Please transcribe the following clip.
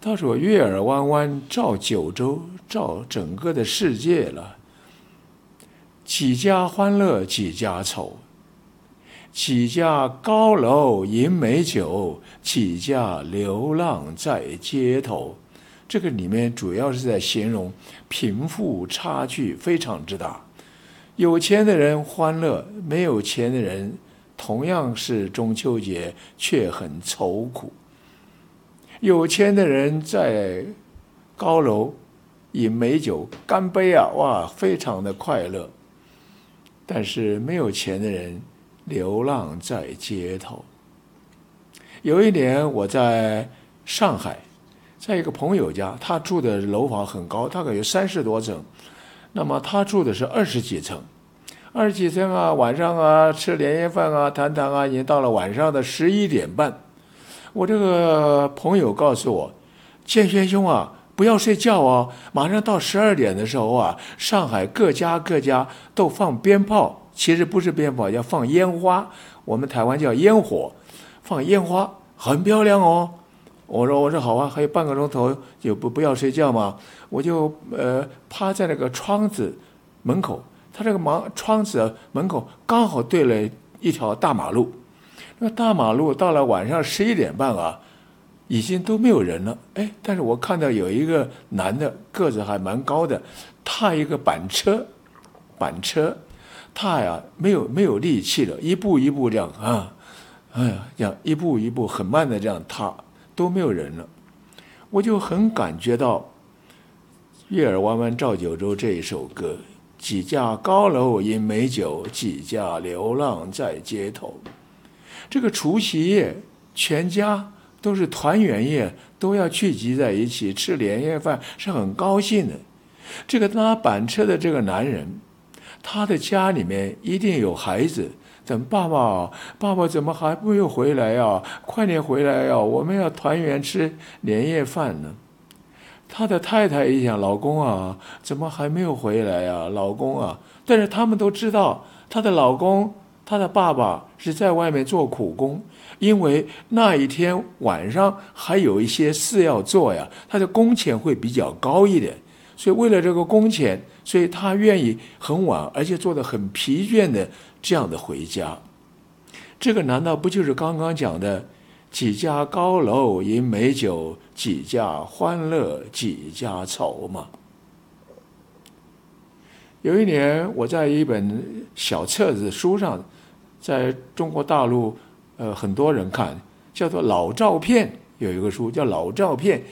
他说月儿弯弯照九州，照整个的世界了。几家欢乐几家愁，几家高楼饮美酒，几家流浪在街头。这个里面主要是在形容贫富差距非常之大，有钱的人欢乐，没有钱的人同样是中秋节却很愁苦。有钱的人在高楼饮美酒干杯啊，哇，非常的快乐。但是没有钱的人流浪在街头。有一年我在上海，在一个朋友家，他住的楼房很高，大概有30多层，那么他住的是20几层，20几层啊，晚上啊吃年夜饭啊，谈谈啊，已经到了晚上的11点半。我这个朋友告诉我，建轩兄啊，不要睡觉哦，马上到12点的时候啊，上海各家都放鞭炮，其实不是鞭炮，要放烟花，我们台湾叫烟火，放烟花很漂亮哦。我说好啊，还有半个钟头就不要睡觉嘛，我就趴在那个窗子门口，他这个窗子门口刚好对了一条大马路。那大马路到了晚上11点半啊，已经都没有人了。哎，但是我看到有一个男的，个子还蛮高的，踏一个板车，踏呀没有力气了，一步一步这样啊，哎呀，这样一步一步很慢的这样踏，都没有人了。我就很感觉到月儿弯弯照九州这一首歌，几家高楼饮美酒，几家流浪在街头。这个除夕夜，全家都是团圆夜，都要聚集在一起吃年夜饭，是很高兴的。这个拉板车的这个男人，他的家里面一定有孩子，怎么爸爸怎么还没有回来呀？快点回来呀！我们要团圆吃年夜饭呢。他的太太一想，老公啊，怎么还没有回来呀？老公啊，但是他们都知道，他的老公，他的爸爸是在外面做苦工，因为那一天晚上还有一些事要做呀，他的工钱会比较高一点，所以为了这个工钱，所以他愿意很晚，而且做得很疲倦的这样的回家。这个难道不就是刚刚讲的几家高楼饮美酒，几家欢乐几家愁吗？有一年我在一本小册子书上，在中国大陆很多人看，叫做老照片，有一个书叫老照片，